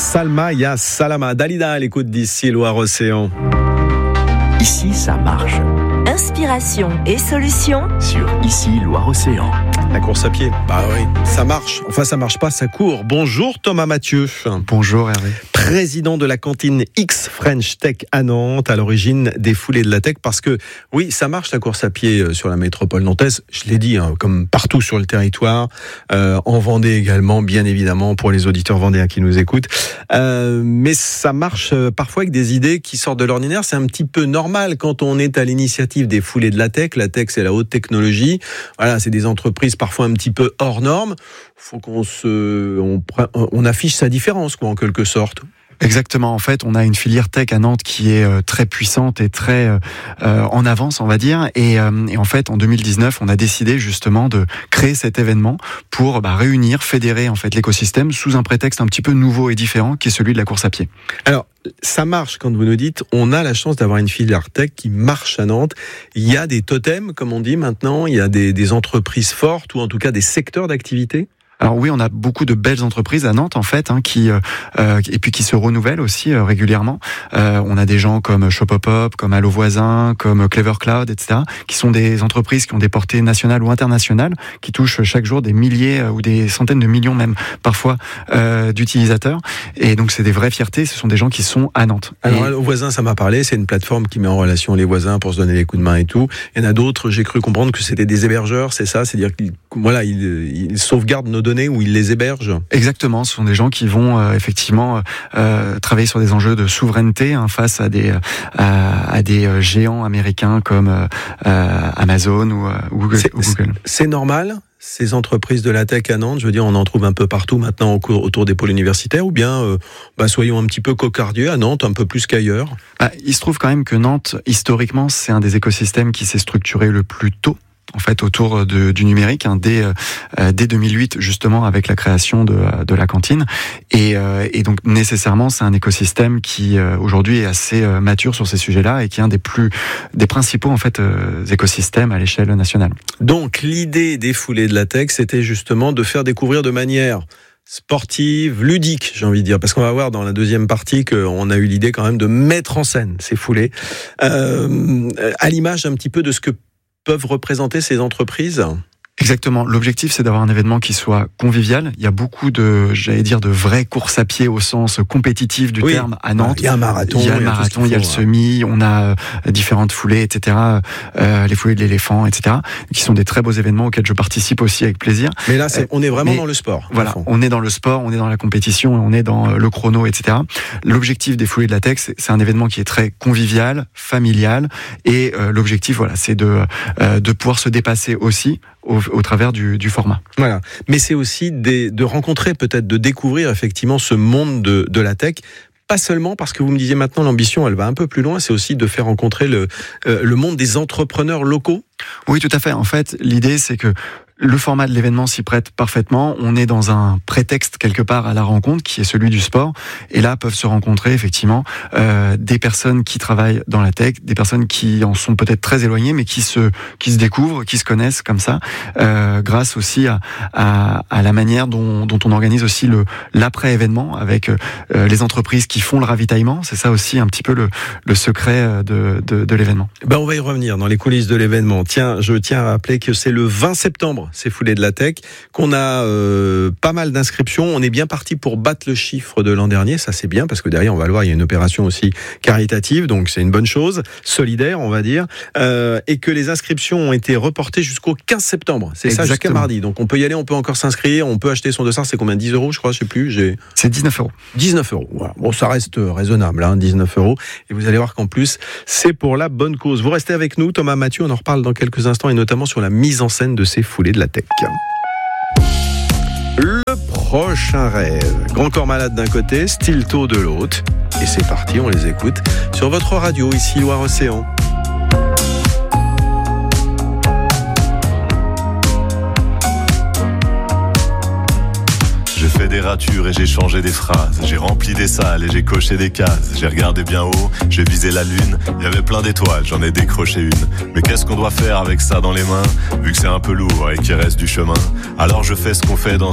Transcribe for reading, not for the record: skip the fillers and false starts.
Salma Ya Salama. Dalida à l'écoute d'ici Loire-Océan. Ici, ça marche. Inspiration et solutions Sur Ici, Loire-Océan. La course à pied, bah oui, ça marche. Enfin, ça marche pas, ça court. Bonjour Thomas Mathieu. Bonjour Hervé. Président de la cantine X French Tech à Nantes, à l'origine des foulées de la tech, parce que oui, ça marche la course à pied sur la métropole nantaise, je l'ai dit, comme partout sur le territoire, en Vendée également, bien évidemment, pour les auditeurs vendéens qui nous écoutent. Mais ça marche parfois avec des idées qui sortent de l'ordinaire. C'est un petit peu normal quand on est à l'initiative des foulées de la tech. La tech, c'est la haute technologie. Voilà, c'est des entreprises parfois un petit peu hors normes. Faut on affiche sa différence, quoi, en quelque sorte. Exactement. En fait, on a une filière tech à Nantes qui est très puissante et très en avance, on va dire. Et en fait, en 2019, on a décidé justement de créer cet événement pour réunir, fédérer en fait l'écosystème sous un prétexte un petit peu nouveau et différent, qui est celui de la course à pied. Alors, ça marche quand vous nous dites, on a la chance d'avoir une filière tech qui marche à Nantes. Il y a des totems, comme on dit maintenant. Il y a des entreprises fortes ou en tout cas des secteurs d'activité. Alors oui, on a beaucoup de belles entreprises à Nantes en fait, qui et puis qui se renouvellent aussi régulièrement. On a des gens comme Shopopop, comme Allo Voisin, comme Clever Cloud, etc., qui sont des entreprises qui ont des portées nationales ou internationales, qui touchent chaque jour des milliers ou des centaines de millions même parfois d'utilisateurs. Et donc c'est des vraies fiertés. Ce sont des gens qui sont à Nantes. Alors Allo Voisin, ça m'a parlé. C'est une plateforme qui met en relation les voisins pour se donner des coups de main et tout. Il y en a d'autres. J'ai cru comprendre que c'était des hébergeurs. C'est ça, c'est-à-dire qu'ils sauvegardent nos données où ils les hébergent. Exactement, ce sont des gens qui vont effectivement travailler sur des enjeux de souveraineté face à des géants américains comme Amazon ou Google. C'est normal, ces entreprises de la tech à Nantes, je veux dire, on en trouve un peu partout maintenant autour des pôles universitaires, ou bien soyons un petit peu cocardieux à Nantes, un peu plus qu'ailleurs. Il se trouve quand même que Nantes, historiquement, c'est un des écosystèmes qui s'est structuré le plus tôt, en fait, autour du numérique, dès 2008, justement, avec la création de la cantine. Et donc, nécessairement, c'est un écosystème qui, aujourd'hui, est assez mature sur ces sujets-là et qui est un des principaux, en fait, écosystèmes à l'échelle nationale. Donc, l'idée des foulées de la tech, c'était justement de faire découvrir de manière sportive, ludique, j'ai envie de dire, parce qu'on va voir dans la deuxième partie qu'on a eu l'idée quand même de mettre en scène ces foulées, à l'image un petit peu de ce que peuvent représenter ces entreprises. Exactement. L'objectif, c'est d'avoir un événement qui soit convivial. Il y a beaucoup de vraies courses à pied au sens compétitif du terme à Nantes. Il y a un marathon, il y a le semi, on a différentes foulées, etc. Les foulées de l'éléphant, etc. qui sont des très beaux événements auxquels je participe aussi avec plaisir. Mais là, on est vraiment dans le sport. Voilà, on est dans le sport, on est dans la compétition, on est dans le chrono, etc. L'objectif des foulées de la tech, c'est un événement qui est très convivial, familial, et l'objectif, voilà, c'est de pouvoir se dépasser aussi au travers du format. Voilà. Mais c'est aussi de rencontrer, peut-être de découvrir effectivement ce monde de la tech. Pas seulement parce que vous me disiez maintenant l'ambition, elle va un peu plus loin, c'est aussi de faire rencontrer le monde des entrepreneurs locaux. Oui, tout à fait. En fait, l'idée, c'est que le format de l'événement s'y prête parfaitement. On est dans un prétexte quelque part à la rencontre qui est celui du sport. Et là peuvent se rencontrer effectivement des personnes qui travaillent dans la tech, des personnes qui en sont peut-être très éloignées, mais qui se découvrent, qui se connaissent comme ça, grâce aussi à la manière dont on organise aussi l'après-événement avec les entreprises qui font le ravitaillement. C'est ça aussi un petit peu le secret de l'événement. On va y revenir dans les coulisses de l'événement. Tiens, je tiens à rappeler que c'est le 20 septembre. Ces foulées de la tech, qu'on a pas mal d'inscriptions. On est bien parti pour battre le chiffre de l'an dernier, ça c'est bien, parce que derrière, on va le voir, il y a une opération aussi caritative, donc c'est une bonne chose, solidaire, on va dire, et que les inscriptions ont été reportées jusqu'au 15 septembre. C'est ça, jusqu'à mardi. Donc on peut y aller, on peut encore s'inscrire, on peut acheter son dossard, c'est combien, 10 €, je crois, je sais plus. C'est 19 €. 19 €, voilà. Bon, ça reste raisonnable, 19 €. Et vous allez voir qu'en plus, c'est pour la bonne cause. Vous restez avec nous, Thomas Mathieu, on en reparle dans quelques instants, et notamment sur la mise en scène de ces foulées de la tech. Le prochain rêve. Grand Corps Malade d'un côté, Stilto de l'autre. Et c'est parti, on les écoute sur votre radio, ici Loire-Océan. J'ai fait des ratures et j'ai changé des phrases. J'ai rempli des salles et j'ai coché des cases. J'ai regardé bien haut, j'ai visé la lune. Il y avait plein d'étoiles, j'en ai décroché une. Mais qu'est-ce qu'on doit faire avec ça dans les mains, vu que c'est un peu lourd et qu'il reste du chemin? Alors je fais ce qu'on fait dans